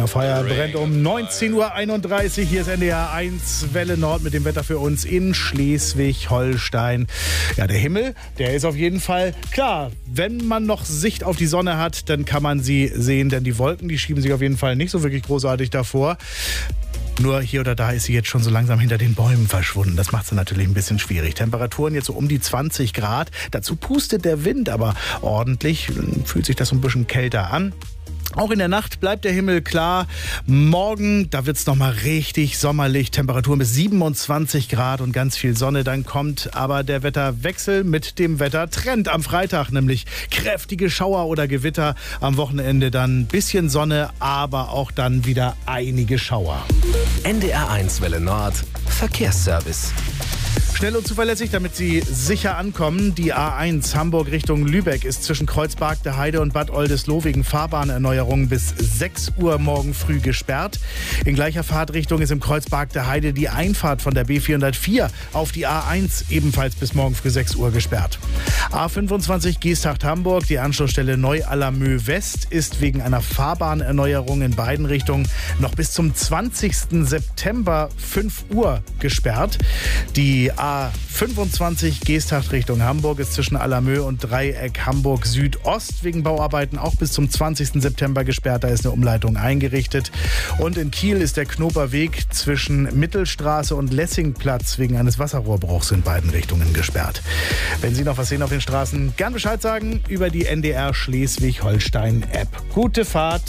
Ring of Fire brennt um 19.31 Uhr. Hier ist NDR 1 Welle Nord mit dem Wetter für uns in Schleswig-Holstein. Ja, der Himmel, der ist auf jeden Fall klar. Wenn man noch Sicht auf die Sonne hat, dann kann man sie sehen, denn die Wolken, die schieben sich auf jeden Fall nicht so wirklich großartig davor. Nur hier oder da ist sie jetzt schon so langsam hinter den Bäumen verschwunden. Das macht es natürlich ein bisschen schwierig. Temperaturen jetzt so um die 20 Grad. Dazu pustet der Wind, aber ordentlich fühlt sich das so ein bisschen kälter an. Auch in der Nacht bleibt der Himmel klar. Morgen, da wird es nochmal richtig sommerlich. Temperaturen bis 27 Grad und ganz viel Sonne. Dann kommt aber der Wetterwechsel mit dem Wettertrend am Freitag. Nämlich kräftige Schauer oder Gewitter. Am Wochenende dann ein bisschen Sonne, aber auch dann wieder einige Schauer. NDR 1 Welle Nord Verkehrsservice. Schnell und zuverlässig, damit Sie sicher ankommen. Die A1 Hamburg Richtung Lübeck ist zwischen Kreuzberg der Heide und Bad Oldesloe wegen Fahrbahnerneuerung bis 6 Uhr morgen früh gesperrt. In gleicher Fahrtrichtung ist im Kreuzberg der Heide die Einfahrt von der B404 auf die A1 ebenfalls bis morgen früh 6 Uhr gesperrt. A25 Geesthacht-Hamburg, die Anschlussstelle Neu-Allermö West ist wegen einer Fahrbahnerneuerung in beiden Richtungen noch bis zum 20. September 5 Uhr gesperrt. Die A25 Geesthacht Richtung Hamburg ist zwischen Allermö und Dreieck Hamburg Südost wegen Bauarbeiten auch bis zum 20. September gesperrt. Da ist eine Umleitung eingerichtet. Und in Kiel ist der Knoperweg zwischen Mittelstraße und Lessingplatz wegen eines Wasserrohrbruchs in beiden Richtungen gesperrt. Wenn Sie noch was sehen auf den Straßen, gern Bescheid sagen über die NDR Schleswig-Holstein-App. Gute Fahrt.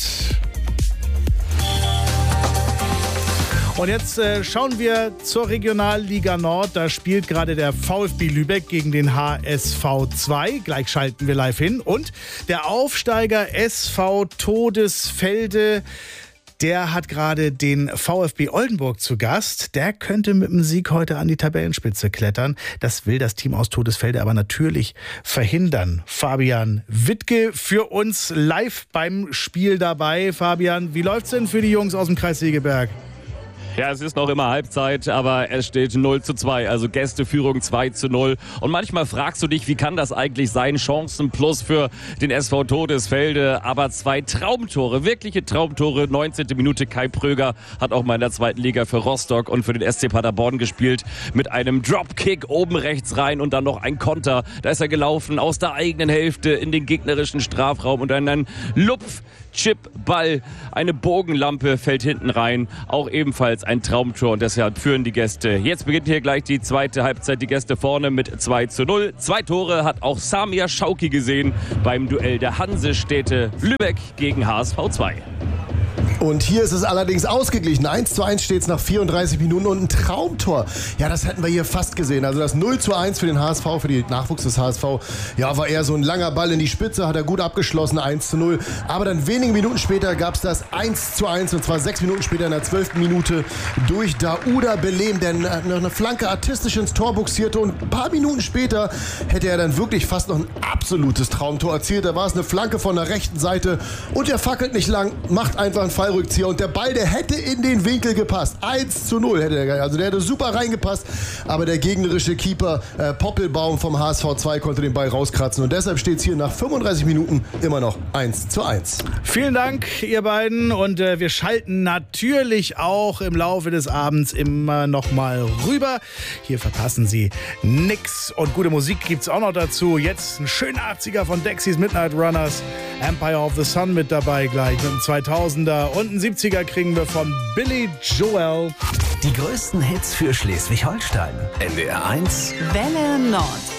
Und jetzt schauen wir zur Regionalliga Nord. Da spielt gerade der VfB Lübeck gegen den HSV 2. Gleich schalten wir live hin. Und der Aufsteiger SV Todesfelde, der hat gerade den VfB Oldenburg zu Gast. Der könnte mit dem Sieg heute an die Tabellenspitze klettern. Das will das Team aus Todesfelde aber natürlich verhindern. Fabian Wittke für uns live beim Spiel dabei. Fabian, wie läuft's denn für die Jungs aus dem Kreis Segeberg? Ja, es ist noch immer Halbzeit, aber es steht 0:2, also Gästeführung 2:0. Und manchmal fragst du dich, wie kann das eigentlich sein? Chancen plus für den SV Todesfelde, aber 2 Traumtore, wirkliche Traumtore. 19. Minute, Kai Pröger hat auch mal in der zweiten Liga für Rostock und für den SC Paderborn gespielt. Mit einem Dropkick oben rechts rein und dann noch ein Konter. Da ist er gelaufen aus der eigenen Hälfte in den gegnerischen Strafraum und dann ein Chipball, eine Bogenlampe fällt hinten rein. Auch ebenfalls ein Traumtor und deshalb führen die Gäste. Jetzt beginnt hier gleich die zweite Halbzeit. Die Gäste vorne mit 2:0. 2 Tore hat auch Samir Schauki gesehen beim Duell der Hansestädte Lübeck gegen HSV 2. Und hier ist es allerdings ausgeglichen. 1:1 steht es nach 34 Minuten und ein Traumtor. Ja, das hätten wir hier fast gesehen. Also das 0:1 für den HSV, für die Nachwuchs des HSV. Ja, war eher so ein langer Ball in die Spitze, hat er gut abgeschlossen, 1:0. Aber dann wenige Minuten später gab es das 1:1 und zwar 6 Minuten später in der 12. Minute durch Dauda Belem, der eine Flanke artistisch ins Tor buxierte und ein paar Minuten später hätte er dann wirklich fast noch ein absolutes Traumtor erzielt. Da war es eine Flanke von der rechten Seite und er fackelt nicht lang, macht einfach einen Fallrückzieher und der Ball, der hätte in den Winkel gepasst. 1:0 hätte er, also der hätte super reingepasst, aber der gegnerische Keeper Poppelbaum vom HSV 2 konnte den Ball rauskratzen und deshalb steht es hier nach 35 Minuten immer noch 1:1. Vielen Dank, ihr beiden, und wir schalten natürlich auch im Laufe des Abends immer noch mal rüber. Hier verpassen Sie nix und gute Musik gibt's auch noch dazu. Jetzt ein schöner 80er von Dexys Midnight Runners, Empire of the Sun mit dabei gleich mit dem 2000er. Und einen 70er kriegen wir von Billy Joel. Die größten Hits für Schleswig-Holstein. NDR 1 Welle Nord.